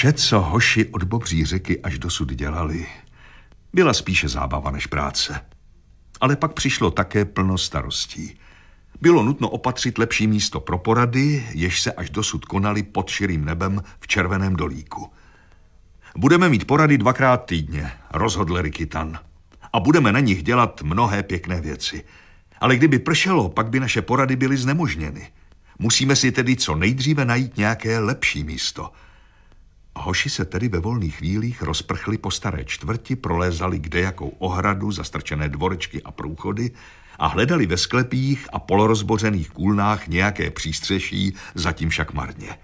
Vše, co hoši od Bobří řeky až dosud dělali, byla spíše zábava než práce. Ale pak přišlo také plno starostí. Bylo nutno opatřit lepší místo pro porady, jež se až dosud konaly pod širým nebem v Červeném dolíku. Budeme mít porady 2krát týdně, rozhodl Rikitan. A budeme na nich dělat mnohé pěkné věci. Ale kdyby pršelo, pak by naše porady byly znemožněny. Musíme si tedy co nejdříve najít nějaké lepší místo. Hoši se tedy ve volných chvílích rozprchli po staré čtvrti, prolézali kdejakou ohradu, zastrčené dvorečky a průchody a hledali ve sklepích a polorozbořených kůlnách nějaké přístřeší, zatím však marně.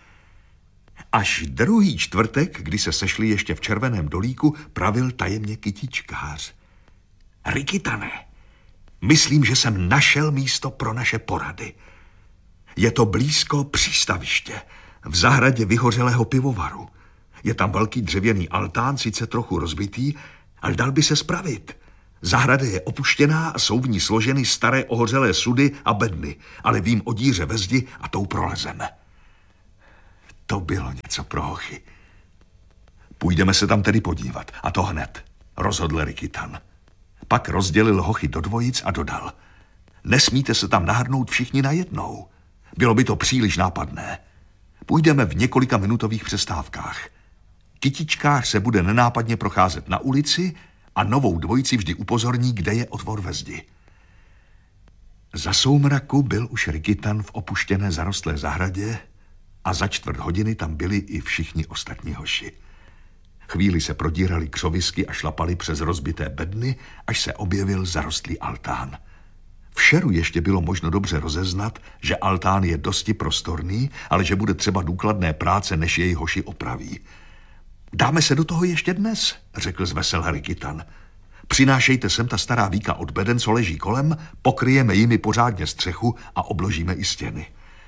Až druhý čtvrtek, kdy se sešli ještě v Červeném dolíku, pravil tajemně kytičkář. Rikitane, myslím, že jsem našel místo pro naše porady. Je to blízko přístaviště, v zahradě vyhořelého pivovaru. Je tam velký dřevěný altán, sice trochu rozbitý, ale dal by se spravit. Zahrada je opuštěná a jsou v ní složeny staré ohořelé sudy a bedny, ale vím o díře ve zdi a tou prolezeme. To bylo něco pro hochy. Půjdeme se tam tedy podívat, a to hned, rozhodl Rikitan. Pak rozdělil hochy do dvojic a dodal. Nesmíte se tam nahrnout všichni najednou. Bylo by to příliš nápadné. Půjdeme v několika minutových přestávkách. Kytičkář se bude nenápadně procházet na ulici a novou dvojici vždy upozorní, kde je otvor ve zdi. Za soumraku byl už Rikitan v opuštěné zarostlé zahradě a za 4 hodiny tam byli i všichni ostatní hoši. Chvíli se prodírali křovisky a šlapali přes rozbité bedny, až se objevil zarostlý altán. V šeru ještě bylo možno dobře rozeznat, že altán je dosti prostorný, ale že bude třeba důkladné práce, než jej hoši opraví. Dáme se do toho ještě dnes, řekl zvesel Rikitan. Přinášejte sem ta stará víka od beden, co leží kolem, pokryjeme jimi pořádně střechu a obložíme i stěny.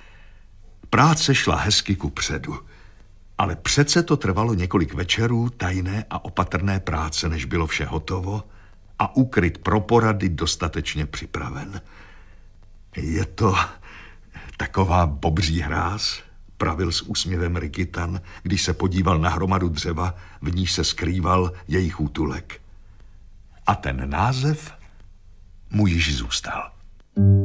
Práce šla hezky kupředu, ale přece to trvalo několik večerů tajné a opatrné práce, než bylo vše hotovo a úkryt pro porady dostatečně připraven. Je to taková bobří hráz, pravil s úsměvem Rikitan, když se podíval na hromadu dřeva, v níž se skrýval jejich útulek. A ten název mu již zůstal.